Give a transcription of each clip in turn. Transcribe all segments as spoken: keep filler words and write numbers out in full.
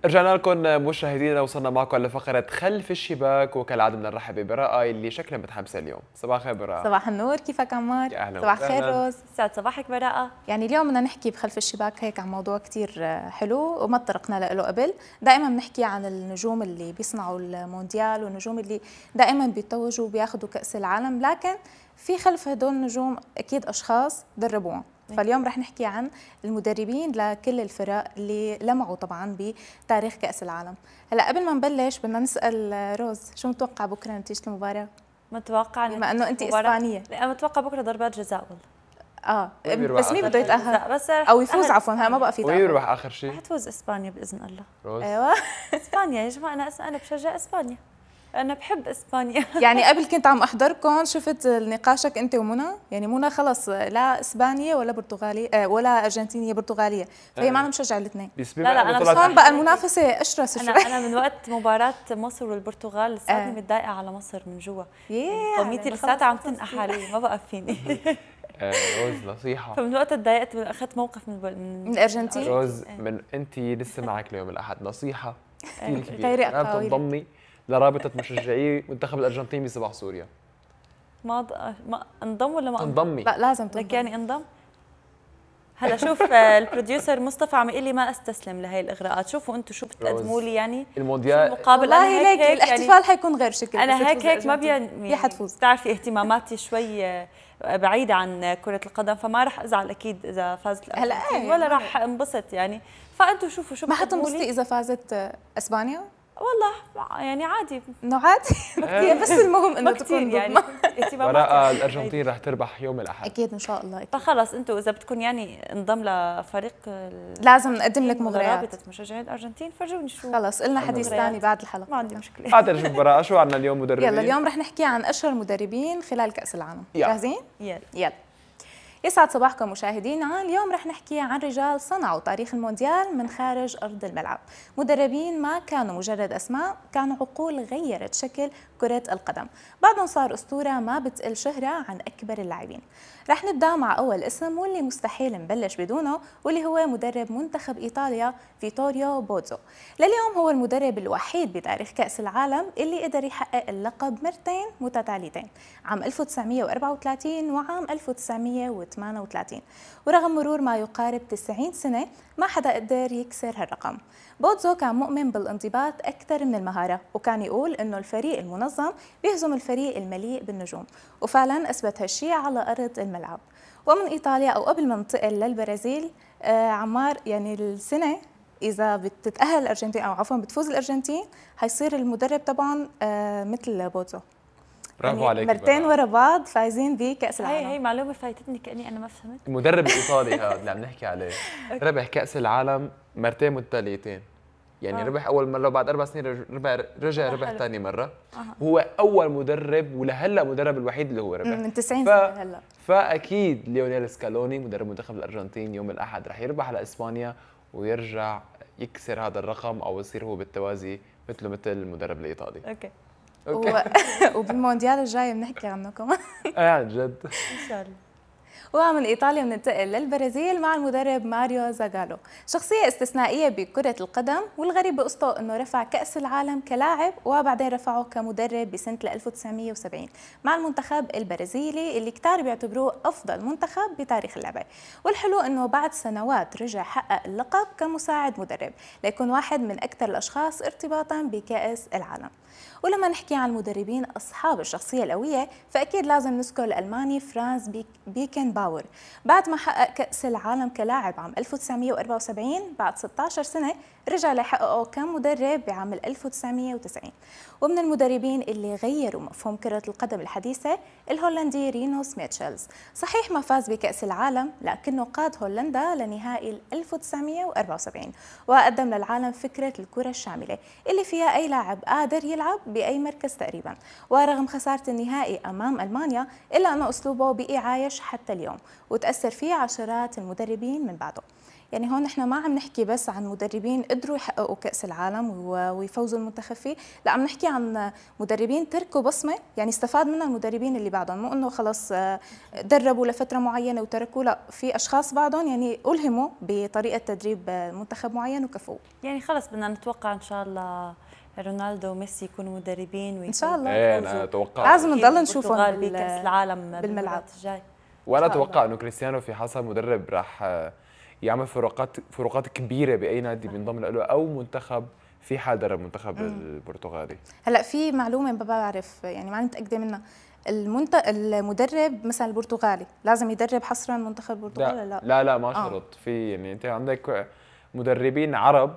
رجعنا لكم مشاهدينا، وصلنا معكم لفقرة خلف الشباك، وكالعادة بدنا نرحب برائا اللي شكلها متحمسة اليوم. صباح الخير براءة. صباح النور، كيفك عمار؟ يا أهلا صباح الخير روز. سعد صباحك براءة. يعني اليوم بدنا نحكي بخلف الشباك هيك عن موضوع كتير حلو وما تطرقنا له قبل. دائما بنحكي عن النجوم اللي بيصنعوا المونديال والنجوم اللي دائما بيتوجوا وبياخذوا كأس العالم، لكن في خلف هدول النجوم أكيد أشخاص دربوهم. فاليوم رح نحكي عن المدربين لكل الفرق اللي لمعوا طبعا بتاريخ كأس العالم. هلا قبل ما نبلش بدنا نسأل روز، شو متوقع بكره نتيجة المباراة؟ متوقع بما انه انت اسبانية. لا متوقع بكره ضربات جزاء والله. اه بس مين بده يتأهل؟ بس او يفوز، عفوا ها ما بقى في تأهل. ويروح اخر شيء؟ رح تفوز اسبانيا باذن الله. روز. ايوه اسبانيا يا جماعه، انا انا بشجع اسبانيا، أنا بحب إسبانيا. يعني قبل كنت عم أحضركم شفت نقاشك أنت ومنى، يعني منى خلص لا إسبانية ولا برتغالية ولا أرجنتينية برتغالية، فهي ما أنا مشجعة الاثنين. لا لا أنا بس هون بقى المنافسة أشرس شوي. أنا أنا من وقت مباراة مصر والبرتغال لساتني آه. متضايقة على مصر من جوا. قوميتي لساتها عم تنقح علي، ما بقى فيني. روز نصيحة. فمن وقت تضايقت أخذت موقف من من الأرجنتين. روز من أنت لسه معك ليوم الأحد، نصيحة كثير كبيرة. غيري أقاويل. تنضمي لرابطة مشجعي منتخب الأرجنتين بصباح سوريا. ما ض... ما انضم ولا ما انضمي؟ لا لازم تنضم. لك يعني انضم. هلا شوف البروديوسر مصطفى عم يقول لي ما استسلم لهي الاغراءات، شوفوا انتم شو بتقدموا لي يعني المونديال مقابل. والله هيك, هيك الاحتفال يعني حيكون غير شكل. انا هيك هيك ما بيعني يا حتفوز. بتعرفي اهتماماتي شوي بعيده عن كره القدم، فما راح ازعل اكيد اذا فازت الارجنتين ولا راح انبسط يعني. فانتم شوفوا شو ما حتنبسطي اذا فازت اسبانيا؟ والله يعني عادي، انه عادي بس المهم انه تكون يعني براءة الارجنتين رح تربح يوم الاحد اكيد ان شاء الله. فخلص انتم اذا بدكم يعني انضم لفريق لازم نقدم لك مغريات. رابطة مشجعين الارجنتين فرجوني شو. خلص قلنا حديث ثاني بعد الحلقه، ما عندي مشكله. قادر اشوف براءة شو عندنا اليوم مدربين. يلا اليوم رح نحكي عن اشهر المدربين خلال كاس العالم. جاهزين؟ يلا يلا. يسعد صباحكم مشاهدينا. اليوم رح نحكي عن رجال صنعوا تاريخ المونديال من خارج أرض الملعب، مدربين ما كانوا مجرد أسماء، كانوا عقول غيرت شكل كرة القدم، بعدهم صار أسطورة ما بتقل شهرة عن أكبر اللاعبين. رح نبدأ مع أول اسم واللي مستحيل نبلش بدونه، واللي هو مدرب منتخب إيطاليا فيتوريو بوزو. لليوم هو المدرب الوحيد بتاريخ كأس العالم اللي قدر يحقق اللقب مرتين متتاليتين، عام ألف وتسعمئة وأربعة وثلاثين وعام ألف وتسعمئة وثمانية وثلاثين، ورغم مرور ما يقارب تسعين سنة ما حدا قدر يكسر هالرقم. بوزو كان مؤمن بالانضباط أكثر من المهارة، وكان يقول إنه الفريق المنظم بيهزم الفريق المليء بالنجوم، وفعلا أثبت هالشيء على أرض الملعب. ومن إيطاليا أو قبل ما ننتقل للبرازيل، آه عمار، يعني السنة إذا بتتأهل الأرجنتين أو عفوا بتفوز الأرجنتين حيصير المدرب طبعا آه مثل بوزو. برافو يعني عليك. مرتين ورا بعض فايزين بكأس العالم. هي هي معلومة فايتتني كأني أنا ما فهمت. المدرب الإيطالي هذا اللي عم نحكي عليه ربح كأس العالم مرتين متتاليتين، يعني آه. ربح أول مرة وبعد أربع سنين ربح رجع ربح ثاني مرة. آه. هو أول مدرب ولهلا مدرب الوحيد اللي هو ربح من تسعين ف... سنة هلا. فأكيد ليونيل سكالوني مدرب منتخب الأرجنتين يوم الأحد رح يربح على إسبانيا ويرجع يكسر هذا الرقم أو يصير هو بالتوازي مثله مثل المدرب الإيطالي. أوكي. أوكي. و... وبالمونديال الجاي بنحكي عنه كمان. آه عن جد. إن شاء الله. ومن إيطاليا بننتقل للبرازيل مع المدرب ماريو زاغالو، شخصية استثنائية بكرة القدم، والغريب بقصته إنه رفع كأس العالم كلاعب وبعدين رفعه كمدرب بسنة ألف وتسعمئة وسبعين مع المنتخب البرازيلي اللي كتار بيعتبروه أفضل منتخب بتاريخ اللعبة. والحلو إنه بعد سنوات رجع حقق اللقب كمساعد مدرب ليكون واحد من أكثر الأشخاص ارتباطاً بكأس العالم. ولما نحكي عن المدربين أصحاب الشخصية القوية فأكيد لازم نذكر الألماني فرانز بيك بيكن باور. بعد ما حقق كأس العالم كلاعب عام ألف وتسعمئة وأربعة وسبعين بعد ستة عشر سنة رجع ليحققه كمدرب بعام ألف وتسعمئة وتسعين. ومن المدربين اللي غيروا مفهوم كرة القدم الحديثة الهولندي رينوس ميتشلز. صحيح ما فاز بكأس العالم لكنه قاد هولندا لنهائي ألف وتسعمئة وأربعة وسبعين وقدم للعالم فكرة الكرة الشاملة اللي فيها أي لاعب قادر يلعب بأي مركز تقريبا. ورغم خسارة النهائي أمام ألمانيا إلا أن أسلوبه بقي عايش حتى اليوم وتأثر فيه عشرات المدربين من بعده. يعني هون نحن ما عم نحكي بس عن مدربين قدروا يحققوا كأس العالم ويفوزوا المنتخب فيه، لا عم نحكي عن مدربين تركوا بصمة، يعني استفاد منها المدربين اللي بعدهم، مو انه خلص دربوا لفترة معينة وتركوا، لا في اشخاص بعدهم يعني ألهموا بطريقة تدريب منتخب معين وكفوا. يعني خلص بدنا نتوقع ان شاء الله رونالدو وميسي يكونوا مدربين ان شاء الله. ايه انا اتوقع لازم نضل نشوفهم بكأس العالم بالملعب الجاي. وانا اتوقع انه كريستيانو في حصل مدرب راح يعمل فروقات فروقات كبيره باي نادي بينضم له او منتخب في حال درب منتخب البرتغالي. هلا في معلومه ما بعرف يعني ما متاكده منها، المنت... المدرب مثلا البرتغالي لازم يدرب حصرا منتخب البرتغال ولا لا؟ لا لا ما شرط. آه. في يعني انت عندك مدربين عرب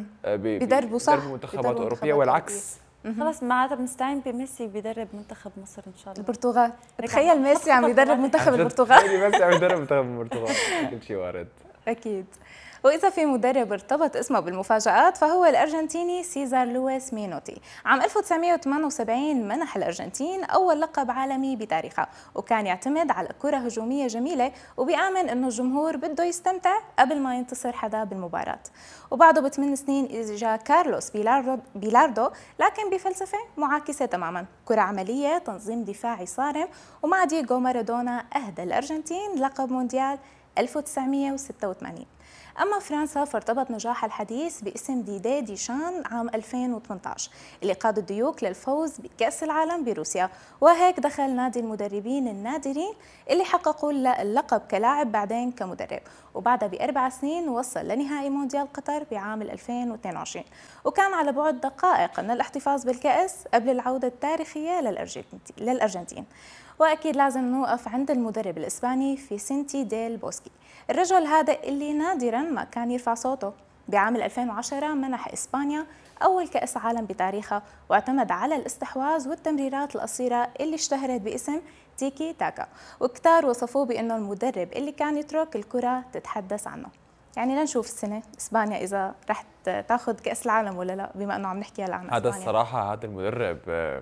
بيدربوا صح منتخبات اوروبيه والعكس. خلص معناتها بنستعين بميسي بيدرب منتخب مصر ان شاء الله. البرتغال، تخيل ميسي عم يدرب منتخب البرتغال. تخيلي ميسي عم يدرب منتخب البرتغال، كل شيء وارد. اكيد. وإذا في مدرب ارتبط اسمه بالمفاجآت فهو الأرجنتيني سيزار لويس مينوتي. عام ألف وتسعمئة وثمانية وسبعين منح الأرجنتين أول لقب عالمي بتاريخها، وكان يعتمد على كرة هجومية جميلة وبيآمن إنه الجمهور بده يستمتع قبل ما ينتصر حدا بالمباراة. وبعده بثمان سنين إجا كارلوس بيلاردو, بيلاردو لكن بفلسفة معاكسة تماما، كرة عملية، تنظيم دفاعي صارم، ومع دييغو مارادونا أهدى الأرجنتين لقب مونديال ألف وتسعمئة وستة وثمانين. أما فرنسا فارتبط نجاح الحديث باسم ديدي ديشان عام ألفين وثمانية عشر اللي قاد الديوك للفوز بكأس العالم بروسيا، وهيك دخل نادي المدربين النادرين اللي حققوا اللقب كلاعب بعدين كمدرب، وبعدها بأربع سنين وصل لنهائي مونديال قطر بعام ألفين واثنين وعشرين، وكان على بعد دقائق من الاحتفاظ بالكأس قبل العودة التاريخية للأرجنتين. وأكيد لازم نوقف عند المدرب الإسباني فيسنتي ديل بوسكي، الرجل هذا اللي نادراً ما كان يرفع صوته. بعام ألفين وعشرة منح إسبانيا أول كأس عالم بتاريخها، واعتمد على الاستحواذ والتمريرات القصيرة اللي اشتهرت باسم تيكي تاكا، وكتار وصفوه بأنه المدرب اللي كان يترك الكرة تتحدث عنه. يعني لنشوف السنة إسبانيا إذا رح تاخذ كأس العالم ولا لا، بما أنه عم نحكي هلا عن هذا إسبانيا. الصراحة هذا المدرب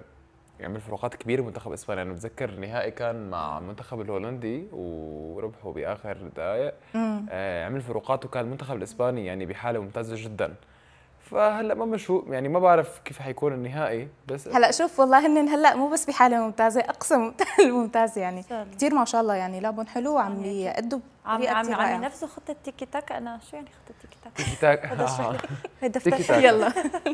يعمل فروقات كبيره منتخب اسبانيا. انا بتذكر نهائي كان مع المنتخب الهولندي وربحوا باخر دقائق، آه عمل فروقات وكان المنتخب الاسباني يعني بحاله ممتازه جدا. فهلا ما بشوف يعني ما بعرف كيف حيكون النهائي، بس هلا شوف والله هن هلا مو بس بحاله ممتازه، اقصى ممتازه يعني كثير ما شاء الله، يعني لعبهم حلو وعم يأدوا عم عم عم ينفذوا خطه تيكي تاكا. انا شو يعني خطه تيكي تاكا؟ تيكي تاكا هيدا افتكر. يلا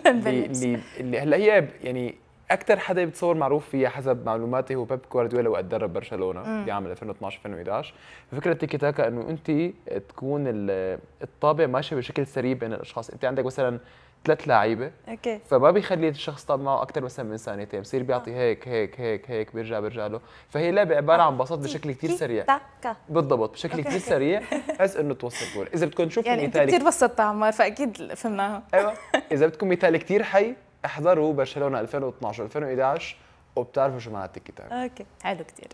اللي اللي هلا هي يعني اكثر حدا بتصور معروف فيها حسب معلوماتي هو بيب جوارديولا وقت درب برشلونه بعام ألفين واثني عشر ألفين وإحدى عشر. فكره تيكي تاكا انه انت تكون الطابع ماشي بشكل سريع بين الاشخاص، انت عندك مثلا ثلاث لعيبه اوكي، فما بيخلي الشخص طاب معه اكثر مثلا من ثانيتين، بصير بيعطي هيك هيك هيك هيك بيرجع بيرجع له. فهي لعبه عباره عن بساط بشكل كثير سريع. تاكا بالضبط بشكل كثير سريع بحيث انه توصل جول. اذا بدكم تشوفوا يعني مثال كثير بسطتها عمار، فاكيد فهمناها. ايوه اذا بدكم مثال كثير حي احضروا برشلونه ألفين واثني عشر ألفين وإحدى عشر وبتعرفوا شو معنى تيكي تاكا. اوكي حلو كثير.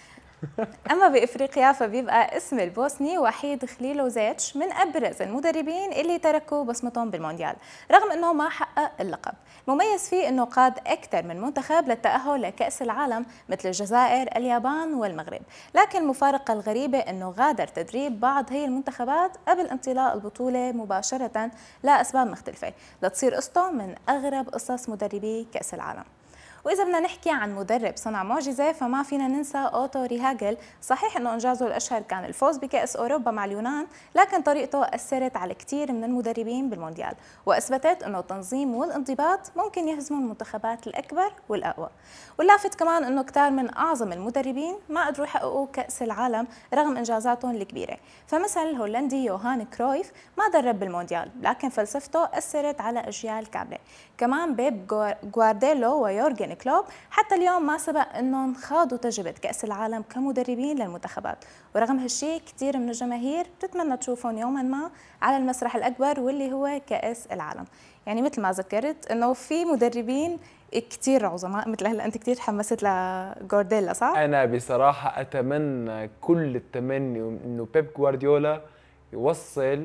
أما بإفريقيا فبيبقى اسم البوسني وحيد خليلوزيتش من أبرز المدربين اللي تركوا بصمتهم بالمونديال، رغم أنه ما حقق اللقب. مميز فيه أنه قاد أكثر من منتخب للتأهل لكأس العالم مثل الجزائر، اليابان والمغرب، لكن المفارقة الغريبة أنه غادر تدريب بعض هي المنتخبات قبل انطلاق البطولة مباشرة لأسباب مختلفة، لتصير قصته من أغرب قصص مدربي كأس العالم. وإذا بدنا نحكي عن مدرب صنع معجزة فما فينا ننسى أوتو ريهاغل. صحيح أنه إنجازه الأشهر كان الفوز بكأس أوروبا مع اليونان، لكن طريقته أثرت على كثير من المدربين بالمونديال، وأثبتت أنه التنظيم والانضباط ممكن يهزموا المنتخبات الأكبر والأقوى. واللافت كمان أنه كتار من أعظم المدربين ما قدروا يحققوا كأس العالم رغم إنجازاتهم الكبيرة. فمثلا الهولندي يوهان كرويف ما درب بالمونديال، لكن فلسفته أثرت على أجيال كاملة. كمان بيب غوارديولو ويورجن كلوب حتى اليوم ما سبق انهم خاضوا تجربه كاس العالم كمدربين للمنتخبات، ورغم هالشيء كثير من الجماهير بتتمنى تشوفهم يوما ما على المسرح الاكبر واللي هو كاس العالم. يعني مثل ما ذكرت انه في مدربين كثير عظماء مثل هلا انت كثير تحمست لجوارديولا صح؟ انا بصراحه اتمنى كل التمني انه بيب جوارديولا يوصل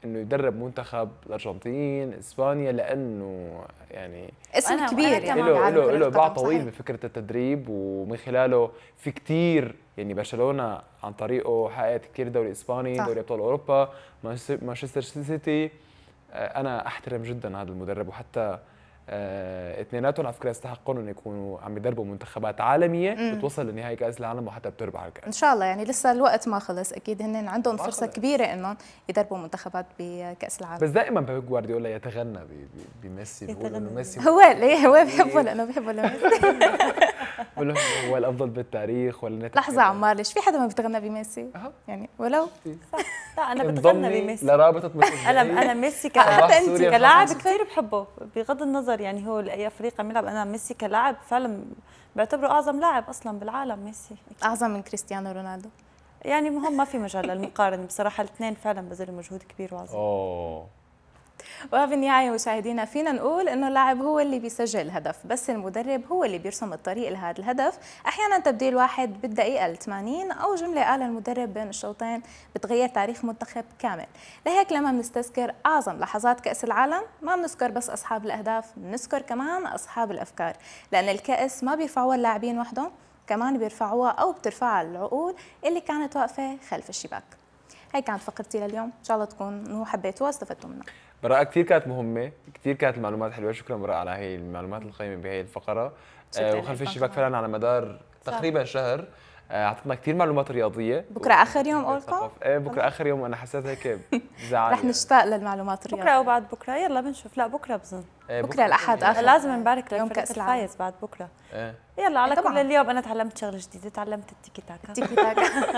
انه يدرب منتخب الارجنتين، اسبانيا، لانه يعني اسم كبير يعني له له له باع طويل بفكره التدريب، ومن خلاله في كثير يعني برشلونه عن طريقه حققت كثير دوري اسباني، دوري ابطال اوروبا، مانشستر سيتي. انا احترم جدا هذا المدرب، وحتى آه، اثنيناتهم على فكره يستحقون ان يكونوا عم يدربوا منتخبات عالميه مم. بتوصل لنهائي كاس العالم وحتى بتربح الكاس ان شاء الله. يعني لسه الوقت ما خلص، اكيد هن عندهم فرصه خلص. كبيره انهم يدربوا منتخبات بكاس العالم. بس دائما بيب جوارديولا يتغنى بميسي، بيقول انه ميسي هو ليه هو بيحبه لانه بيحبه لميسي بقول له هو الافضل بالتاريخ ولا لحظه عمار، ليش في حدا ما بيتغنى بميسي؟ أه. يعني ولو لا انا بتغنى بميسي لرابطه انا انا ميسي كلاعب كثير بحبه بغض النظر يعني هو لاي فريق عم يلعب. انا ميسي كلاعب فعلا بعتبره اعظم لاعب اصلا بالعالم. ميسي أكيد. اعظم من كريستيانو رونالدو يعني مهم، ما في مجال للمقارنه بصراحه، الاثنين فعلا بذلوا مجهود كبير وعظيم. اوه وبالنهايه مشاهدينا فينا نقول انه اللاعب هو اللي بيسجل الهدف، بس المدرب هو اللي بيرسم الطريق لهذا الهدف. احيانا تبديل واحد بالدقيقه الثمانين او جمله قالها المدرب بين الشوطين بتغير تاريخ منتخب كامل. لهيك لما بنستذكر اعظم لحظات كاس العالم ما بنذكر بس اصحاب الاهداف، بنذكر كمان اصحاب الافكار، لان الكاس ما بيرفعوها اللاعبين وحدهم، كمان بيرفعوها او بترفعها العقول اللي كانت واقفه خلف الشباك. هي كانت فقرتي لليوم، ان شاء الله تكونوا حبيتوها واستفدتوا منها. براءة كثير كانت مهمة، كثير كانت المعلومات حلوة، شكرا براءة على هي المعلومات القيمة بهي الفقرة. آه وخلف الشباك فعلا على مدار تقريبا شهر اعطتنا كثير معلومات رياضية. بكره اخر يوم قولكم؟ ايه بكره اخر يوم، وانا حسيت هيك بزعل. رح نشتاق للمعلومات الرياضية. بكره او بعد بكره، يلا بنشوف. لا بكره بظن. بكره, بكرة الاحد اخر لازم نبارك للفريق الفايز بعد بكره. ايه يلا على كل اليوم انا تعلمت شغله جديده، تعلمت التيكي تاكا. التيكي تاكا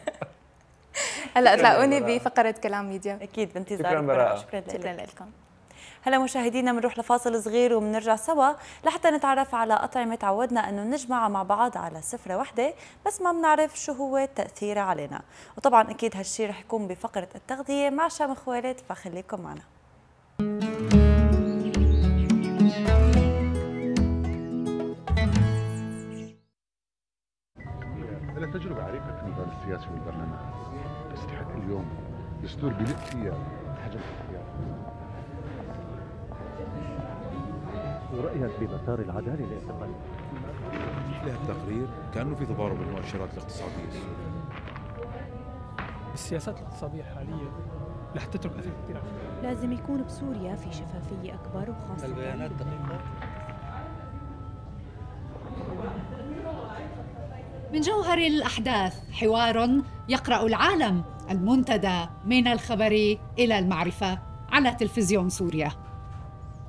هلا تلاقوني بفقره كلام ميديا. اكيد بانتظارك. شكرا براءة. شكرا, شكرا لكم. هلا مشاهدينا، بنروح لفاصل صغير وبنرجع سوا لحتى نتعرف على أطعمة تعودنا انه نجمعها مع بعض على سفرة واحدة، بس ما بنعرف شو هو تأثيرها علينا. وطبعا اكيد هالشي رح يكون بفقرة التغذية مع شام خوالد، فخليكم معنا. أنا تجربة عريقة في المجال السياسي والبرلمان، بس لحد اليوم دستور بلد فيها حجم الاختيار. ورأيك بمسار العدالة الاعتقالية؟ مثل التقرير كأنه في تضارب المؤشرات الاقتصادية السورية. السياسات الاقتصادية الحالية رح تترك أثر كثير. لازم يكون بسوريا في شفافية أكبر، وخاصة البيانات دقيقة. من جوهر الأحداث حوار يقرأ العالم، المنتدى من الخبر إلى المعرفة على تلفزيون سوريا.